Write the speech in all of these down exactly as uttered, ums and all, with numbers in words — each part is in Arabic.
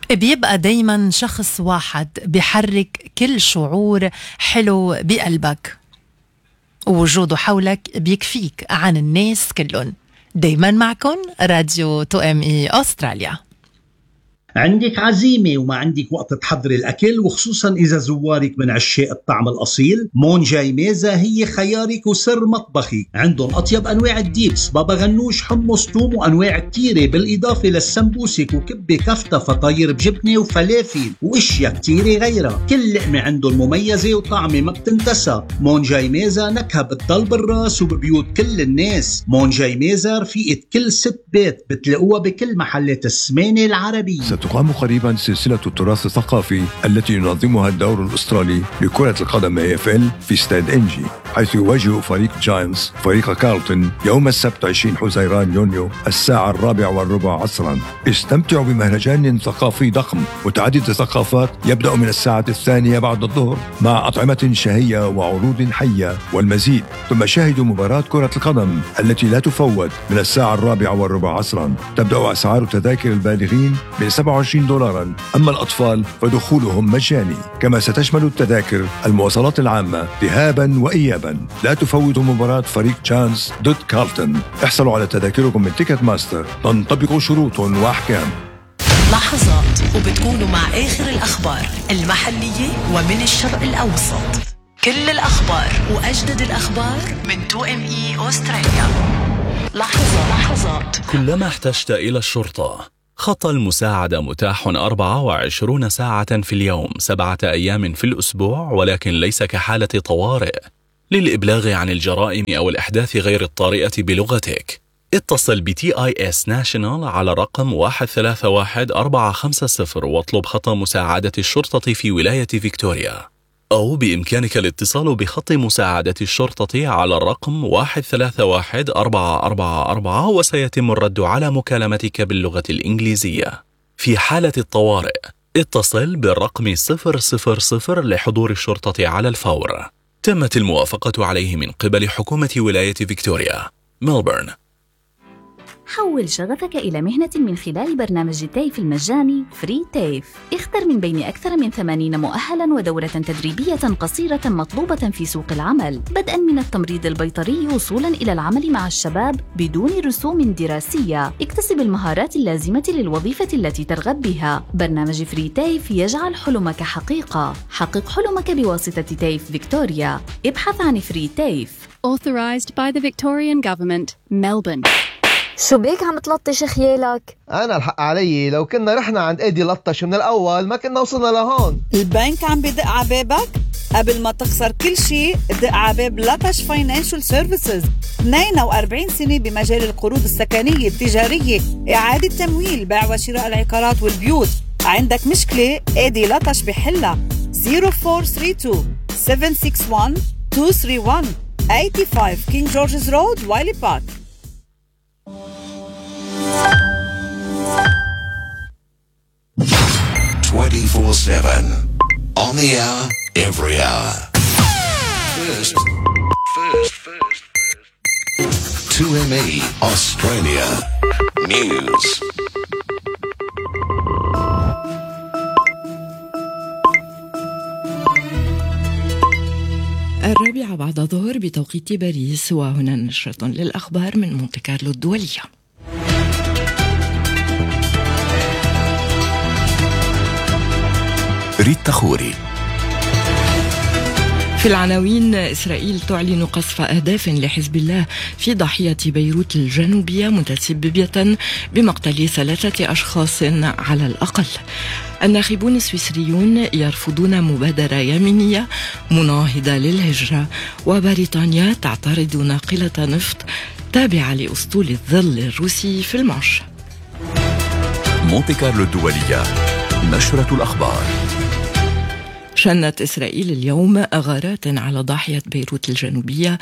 بيبقى دايما شخص واحد بيحرك كل شعور حلو بقلبك، ووجوده حولك بيكفيك عن الناس كلهم. دايما معكم راديو تو ام اي أستراليا. عندك عزيمة وما عندك وقت تحضري الأكل، وخصوصا إذا زوارك من عشاق الطعم الأصيل، مون جاي ميزة هي خيارك وسر مطبخك. عندهم أطيب أنواع الديبس، بابا غنوش، حمص، توم، وأنواع كتيرة، بالإضافة للسمبوسك وكبة كفتة، فطاير بجبنة وفلافل وإشياء كتيرة غيرها. كل لقمة عندهم مميزة وطعمة ما بتنتسى. مون جاي ميزة نكهة بتضل بالراس وببيوت كل الناس. مون جاي ميزة رفيقة كل ست بيت، بتلاقوها بكل محلات السمانة العربية. ستقام قريبا سلسلة التراث الثقافي التي ينظمها الدور الأسترالي لكرة القدم إيه إف إل في استاد إنجي، حيث يواجه فريق جاينتس فريق كارلتون يوم السبت عشرين حزيران يونيو الساعة الرابعة والربع عصرا. استمتعوا بمهرجان ثقافي ضخم متعدد الثقافات يبدأ من الساعة الثانية بعد الظهر مع أطعمة شهية وعروض حية والمزيد. ثم شاهدوا مباراة كرة القدم التي لا تفوت من الساعة الرابعة والربع عصرا. تبدأ أسعار تذاكر البالغين من سبعة وعشرين دولارا، أما الأطفال فدخولهم مجاني. كما ستشمل التذاكر المواصلات العامة ذهابا وإيابا. لا تفوتوا مباراة فريق جاينتس ضد كارلتون. احصلوا على تذاكركم من تيكت ماستر، تنطبق شروط وأحكام. لحظات وبتكونوا مع آخر الأخبار المحلية ومن الشرق الأوسط. كل الأخبار وأجدد الأخبار من تو ام اي أستراليا. لحظة لحظات. كلما احتجت إلى الشرطة، خط المساعدة متاح أربعة وعشرين ساعة في اليوم، سبعة أيام في الأسبوع، ولكن ليس كحالة طوارئ. للإبلاغ عن الجرائم أو الأحداث غير الطارئة بلغتك، اتصل ب تي آي إس National على رقم واحد ثلاثة واحد أربعة خمسة صفر واطلب خط مساعدة الشرطة في ولاية فيكتوريا. أو بإمكانك الاتصال بخط مساعدة الشرطة على الرقم واحد ثلاثة واحد أربعة أربعة أربعة وسيتم الرد على مكالمتك باللغة الإنجليزية. في حالة الطوارئ اتصل بالرقم صفر صفر صفر لحضور الشرطة على الفور. تمت الموافقة عليه من قبل حكومة ولاية فيكتوريا ملبورن. حول شغفك إلى مهنة من خلال برنامج تيف المجاني فري تيف. اختر من بين أكثر من ثمانين مؤهلاً ودورة تدريبية قصيرة مطلوبة في سوق العمل، بدءاً من التمريض البيطري وصولاً إلى العمل مع الشباب بدون رسوم دراسية. اكتسب المهارات اللازمة للوظيفة التي ترغب بها. برنامج فري تيف يجعل حلمك حقيقة. حقق حلمك بواسطة تيف فيكتوريا. ابحث عن فري تيف. Authorized by the Victorian Government, Melbourne. شو بيك عم تلطش خيالك؟ أنا الحق علي، لو كنا رحنا عند ايدي لطش من الأول ما كنا وصلنا لهون. البنك عم بدق عبابك؟ قبل ما تخسر كل شيء دق عباب لطش فاينانشال سيرفيسز. اثنين وأربعين سنة بمجال القروض السكنية التجارية، إعادة تمويل، بيع وشراء العقارات والبيوت. عندك مشكلة؟ ايدي لطش بحلها. صفر أربعة ثلاثة اثنين سبعة ستة واحد اثنين ثلاثة واحد خمسة وثمانين كينج جورجز رود وايلي بارك. twenty-four seven on the hour, every hour. First, first, first, first. two M E Australia News. الرابعة بعد الظهر بتوقيت باريس، وهنا نشرة للأخبار من مونتي كارلو الدولية. ريت تخوري. في العناوين: إسرائيل تعلن قصف أهداف لحزب الله في ضاحية بيروت الجنوبية متسببة بمقتل ثلاثة أشخاص على الأقل. الناخبون السويسريون يرفضون مبادرة يمينية مناهضة للهجرة. وبريطانيا تعترض ناقلة نفط تابعة لأسطول الظل الروسي في المعش. مونتي كارلو الدولية، نشرة الأخبار. شنت إسرائيل اليوم غارات على ضاحية بيروت الجنوبية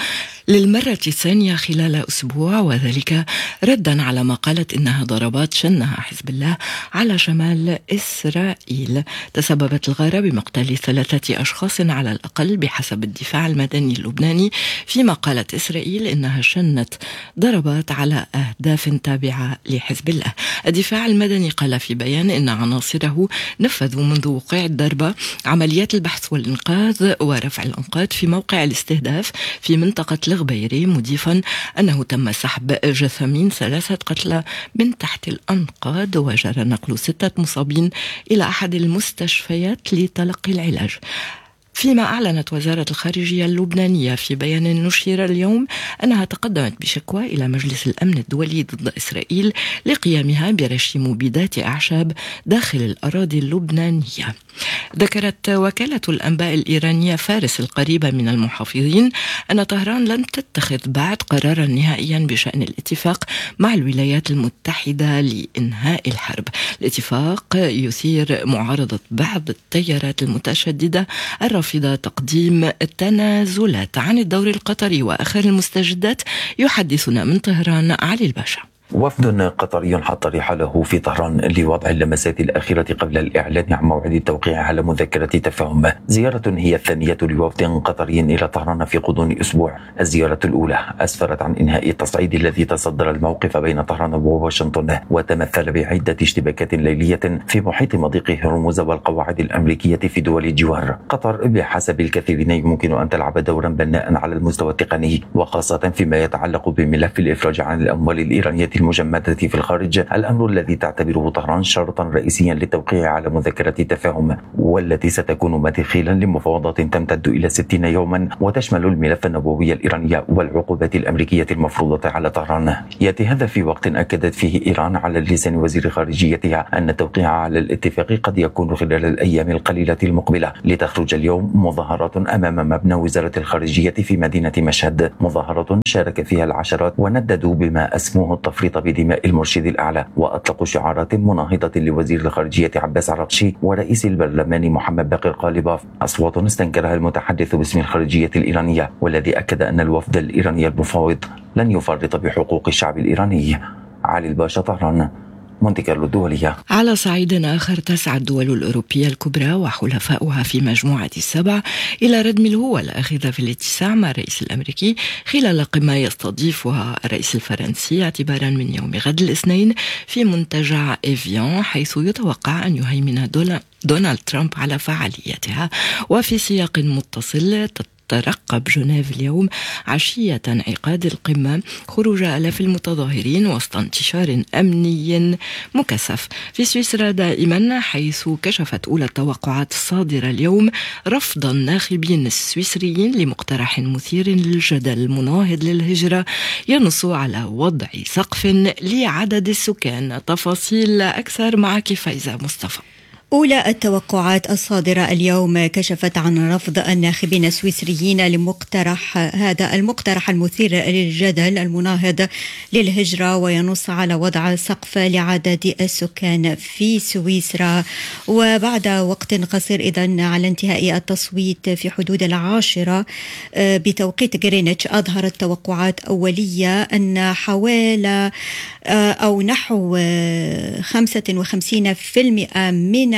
للمرة الثانية خلال أسبوع، وذلك ردا على ما قالت إنها ضربات شنها حزب الله على شمال إسرائيل. تسببت الغارة بمقتل ثلاثة أشخاص على الأقل بحسب الدفاع المدني اللبناني، فيما قالت إسرائيل إنها شنت ضربات على أهداف تابعة لحزب الله. الدفاع المدني قال في بيان إن عناصره نفذوا منذ وقوع الضربة عمليات البحث والإنقاذ ورفع الأنقاض في موقع الاستهداف في منطقة الغبيري، مضيفا أنه تم سحب جثامين ثلاثة قتلى من تحت الأنقاض، وجرى نقل ستة مصابين إلى أحد المستشفيات لتلقي العلاج. فيما أعلنت وزارة الخارجية اللبنانية في بيان نشر اليوم أنها تقدمت بشكوى إلى مجلس الأمن الدولي ضد إسرائيل لقيامها برش مبيدات أعشاب داخل الأراضي اللبنانية. ذكرت وكالة الأنباء الإيرانية فارس القريبة من المحافظين أن طهران لم تتخذ بعد قرارا نهائيا بشأن الاتفاق مع الولايات المتحدة لإنهاء الحرب. الاتفاق يثير معارضة بعض التيارات المتشددة الرافضة تقديم التنازلات عن الدور القطري وآخر المستجدات. يحدثنا من طهران علي الباشا. وفد قطري حط رحاله في طهران لوضع اللمسات الأخيرة قبل الإعلان عن موعد التوقيع على مذكرة تفاهم. زيارة هي الثانية لوفد قطري إلى طهران في غضون أسبوع. الزيارة الأولى أسفرت عن إنهاء التصعيد الذي تصدر الموقف بين طهران وواشنطن، وتمثل بعدة اشتباكات ليلية في محيط مضيق هرمز والقواعد الأمريكية في دول الجوار. قطر بحسب الكثيرين يمكن أن تلعب دورا بناء على المستوى التقني، وخاصة فيما يتعلق بملف الإفراج عن الأموال الإيرانية المجمدة في الخارج، الأمر الذي تعتبره طهران شرطا رئيسيا للتوقيع على مذكرة تفاهم، والتي ستكون مدخلا لمفاوضات تمتد إلى ستين يوما وتشمل الملف النووي الإيراني والعقوبات الأمريكية المفروضة على طهران. يأتي هذا في وقت أكدت فيه إيران على لسان وزير خارجيتها أن التوقيع على الاتفاق قد يكون خلال الأيام القليلة المقبلة. لتخرج اليوم مظاهرات أمام مبنى وزارة الخارجية في مدينة مشهد، مظاهرة شارك فيها العشرات ونددوا بما أسموه التفريط بدماء المرشد الأعلى، وأطلقوا شعارات مناهضة لوزير الخارجية عباس عراقشي ورئيس البرلمان محمد باقر قالباف. أصوات استنكرها المتحدث باسم الخارجية الإيرانية، والذي أكد أن الوفد الإيراني المفاوض لن يفرط بحقوق الشعب الإيراني. علي الباشا، طهران، مونتي كارلو الدولية. على صعيد آخر، تسعى الدول الأوروبية الكبرى وحلفاؤها في مجموعة السبع إلى ردم الهوة الآخذة في الاتساع مع الرئيس الأمريكي خلال قمة يستضيفها الرئيس الفرنسي اعتبارا من يوم غد الاثنين في منتجع إيفيان، حيث يتوقع أن يهيمن دونالد ترامب على فعاليتها. وفي سياق متصل، ترقب جنيف اليوم عشية انعقاد القمة خروج آلاف المتظاهرين وسط انتشار أمني مكثف. في سويسرا دائما، حيث كشفت أولى التوقعات الصادرة اليوم رفض الناخبين السويسريين لمقترح مثير للجدل مناهض للهجرة ينص على وضع سقف لعدد السكان. تفاصيل أكثر معك فايزة مصطفى. أولى التوقعات الصادرة اليوم كشفت عن رفض الناخبين السويسريين لمقترح هذا المقترح المثير للجدل المناهض للهجرة، وينص على وضع سقف لعدد السكان في سويسرا. وبعد وقت قصير إذن على انتهاء التصويت في حدود العاشرة بتوقيت غرينتش، أظهرت توقعات أولية أن حوالي أو نحو خمسة وخمسين بالمئة من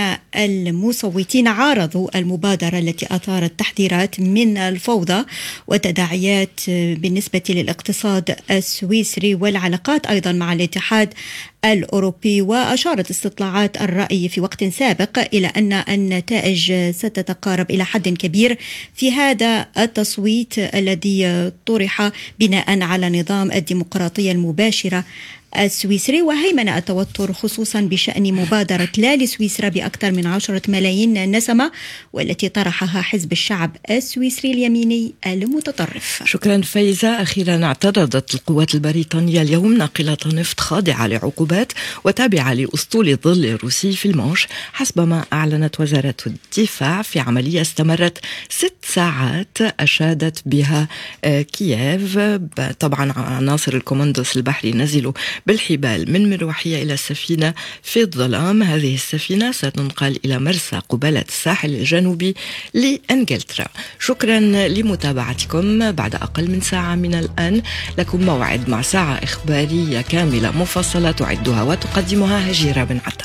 المصوتين عارضوا المبادرة التي أثارت تحذيرات من الفوضى وتداعيات بالنسبة للاقتصاد السويسري والعلاقات أيضا مع الاتحاد الأوروبي. وأشارت استطلاعات الرأي في وقت سابق إلى أن النتائج ستتقارب إلى حد كبير في هذا التصويت الذي طرح بناء على نظام الديمقراطية المباشرة السويسري. وهيمن التوتر خصوصا بشأن مبادرة لا لسويسرا بأكثر من عشرة ملايين نسمة، والتي طرحها حزب الشعب السويسري اليميني المتطرف. شكرا فايزة. أخيرا، اعترضت القوات البريطانية اليوم ناقلة نفط خاضعة لعقوبات وتابعة لأسطول الظل الروسي في المانش، حسب ما أعلنت وزارة الدفاع في عملية استمرت ست ساعات أشادت بها كييف. طبعا عناصر الكوماندوس البحري نزلوا بالحبال من مروحية إلى السفينة في الظلام. هذه السفينة ستنقل إلى مرسى قبالة الساحل الجنوبي لإنجلترا. شكرا لمتابعتكم. بعد أقل من ساعة من الآن لكم موعد مع ساعة إخبارية كاملة مفصلة تعدها وتقدمها هجيرة بن عطا.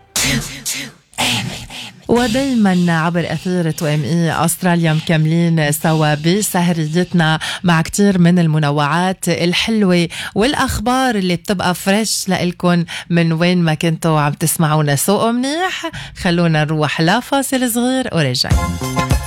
ودايما عبر أثير تو ام اي أستراليا مكملين سوا بسهريتنا مع كتير من المنوعات الحلوة والأخبار اللي بتبقى فريش لإلكن من وين ما كنتوا عم تسمعونا. سوقوا منيح، خلونا نروح لفاصل صغير ورجع.